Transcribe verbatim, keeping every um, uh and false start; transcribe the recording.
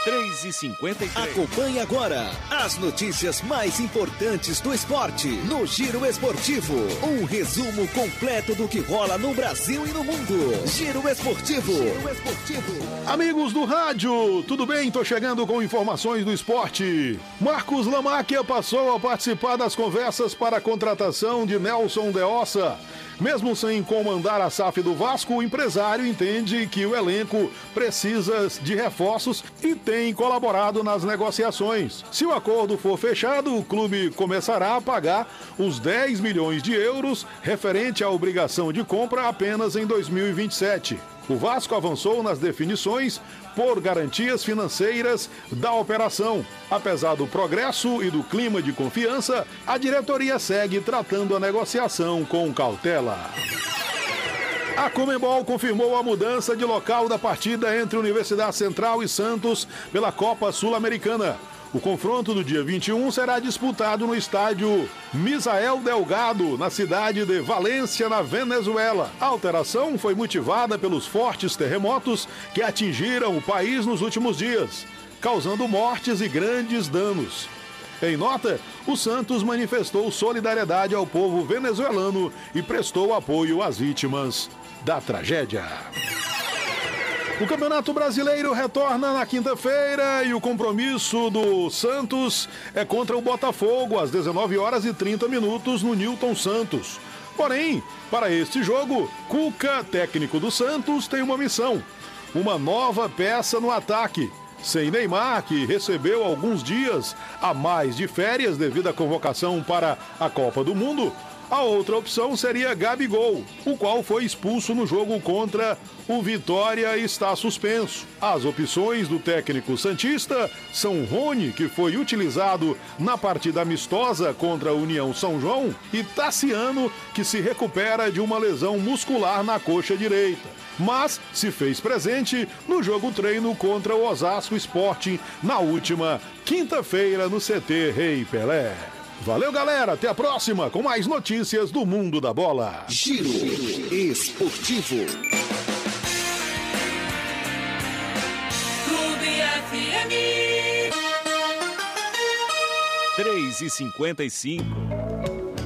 três e cinquenta e três. Acompanhe agora as notícias mais importantes do esporte no Giro Esportivo. Um resumo completo do que rola no Brasil e no mundo. Giro Esportivo. Giro Esportivo. Amigos do rádio, tudo bem? Tô chegando com informações do esporte. Marcos Lamáquia passou a participar das conversas para a contratação de Nelson de Ossa. Mesmo sem comandar a S A F do Vasco, o empresário entende que o elenco precisa de reforços e tem colaborado nas negociações. Se o acordo for fechado, o clube começará a pagar os dez milhões de euros referente à obrigação de compra apenas em dois mil e vinte e sete. O Vasco avançou nas definições por garantias financeiras da operação. Apesar do progresso e do clima de confiança, a diretoria segue tratando a negociação com cautela. A Conmebol confirmou a mudança de local da partida entre Universidade Central e Santos pela Copa Sul-Americana. O confronto do dia vinte e um será disputado no estádio Misael Delgado, na cidade de Valência, na Venezuela. A alteração foi motivada pelos fortes terremotos que atingiram o país nos últimos dias, causando mortes e grandes danos. Em nota, o Santos manifestou solidariedade ao povo venezuelano e prestou apoio às vítimas da tragédia. O Campeonato Brasileiro retorna na quinta-feira e o compromisso do Santos é contra o Botafogo às dezenove horas e trinta minutos no Newton Santos. Porém, para este jogo, Cuca, técnico do Santos, tem uma missão: uma nova peça no ataque. Sem Neymar, que recebeu alguns dias a mais de férias devido à convocação para a Copa do Mundo, a outra opção seria Gabigol, o qual foi expulso no jogo contra o Vitória e está suspenso. As opções do técnico santista são Rony, que foi utilizado na partida amistosa contra a União São João, e Tassiano, que se recupera de uma lesão muscular na coxa direita, mas se fez presente no jogo treino contra o Osasco Sporting na última quinta-feira no C T Rei Pelé. Valeu, galera, até a próxima com mais notícias do mundo da bola. Giro Esportivo. Clube F M. três e cinquenta e cinco.